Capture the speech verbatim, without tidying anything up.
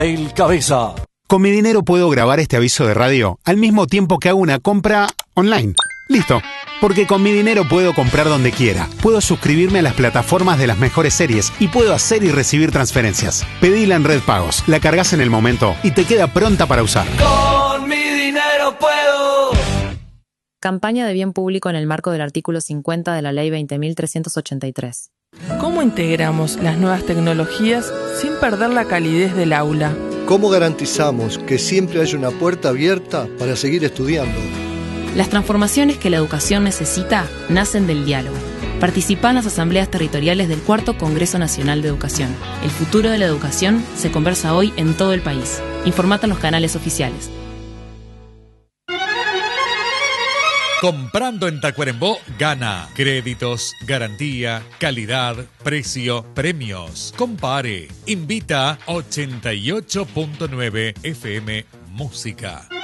El cabeza. Con mi dinero puedo grabar este aviso de radio al mismo tiempo que hago una compra online. Listo. Porque con mi dinero puedo comprar donde quiera. Puedo suscribirme a las plataformas de las mejores series y puedo hacer y recibir transferencias. Pedila en Red Pagos, la cargas en el momento y te queda pronta para usar. Con mi dinero puedo. Campaña de bien público en el marco del artículo cincuenta de la Ley veinte mil trescientos ochenta y tres. ¿Cómo integramos las nuevas tecnologías sin perder la calidez del aula? ¿Cómo garantizamos que siempre haya una puerta abierta para seguir estudiando? Las transformaciones que la educación necesita nacen del diálogo. Participa en las asambleas territoriales del Cuarto Congreso Nacional de Educación. El futuro de la educación se conversa hoy en todo el país. Informate en los canales oficiales. Comprando en Tacuarembó, gana. Créditos, garantía, calidad, precio, premios. Compare. Invita ochenta y ocho punto nueve F M Música.